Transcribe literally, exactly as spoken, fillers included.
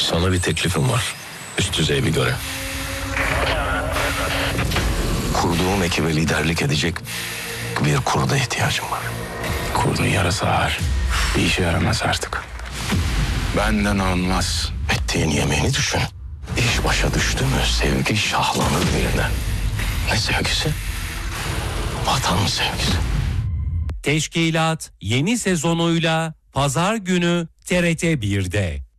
Sana bir teklifim var. Üst düzey bir görev. Kurduğum ekibe liderlik edecek bir kurda ihtiyacım var. Kurdun yarası ağır. Bir işe yaramaz artık. Benden olmaz. Ettiğin yemeğini düşün. İş başa düştü mü sevgi şahlanır birden. Ne sevgisi? Vatan sevgisi. Teşkilat yeni sezonuyla Pazar günü T R T bir'de.